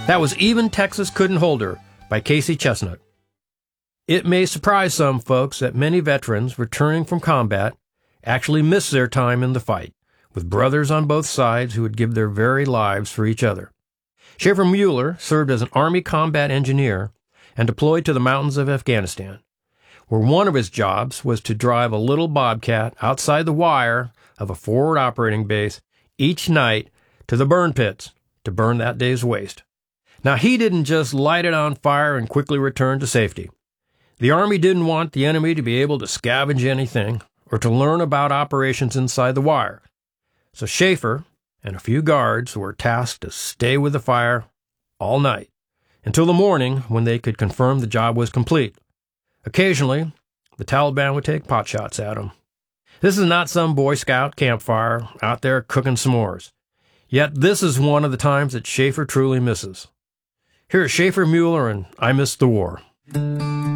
That was Even Texas Couldn't Hold Her by Casey Chestnut. It may surprise some folks that many veterans returning from combat actually missed their time in the fight, with brothers on both sides who would give their very lives for each other. Schaefer Mueller served as an Army combat engineer and deployed to the mountains of Afghanistan, where one of his jobs was to drive a little Bobcat outside the wire of a forward operating base each night to the burn pits to burn that day's waste. Now, he didn't just light it on fire and quickly return to safety. The Army didn't want the enemy to be able to scavenge anything or to learn about operations inside the wire. So Schaefer and a few guards were tasked to stay with the fire all night until the morning when they could confirm the job was complete. Occasionally, the Taliban would take potshots at him. This is not some Boy Scout campfire out there cooking s'mores. Yet this is one of the times that Schaefer truly misses. Here is Schaefer Mueller and I Miss the War.